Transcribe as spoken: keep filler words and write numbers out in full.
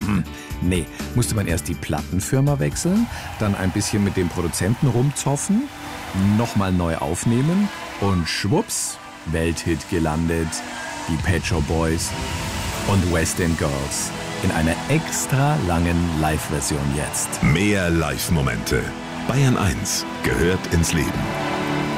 Hm, nee, musste man erst die Plattenfirma wechseln, dann ein bisschen mit dem Produzenten rumzoffen, nochmal neu aufnehmen und schwupps, Welthit gelandet, die Pet Shop Boys und West End Girls in einer extra langen Live-Version jetzt. Mehr Live-Momente. Bayern eins gehört ins Leben.